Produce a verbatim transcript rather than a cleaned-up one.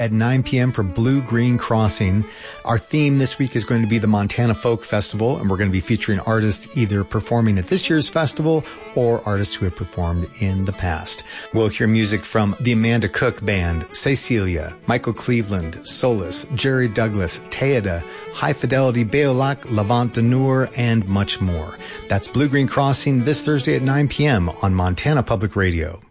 at nine p.m. for Blue Green Crossing. Our theme this week is going to be the Montana Folk Festival, and we're going to be featuring artists either performing at this year's festival or artists who have performed in the past. We'll hear music from the Amanda Cook Band, Cecilia, Michael Cleveland, Solus, Jerry Douglas, Teada, High Fidelity, Beolac, Levant Denur, and much more. That's Blue Green Crossing this Thursday at nine p.m. on Montana Public Radio.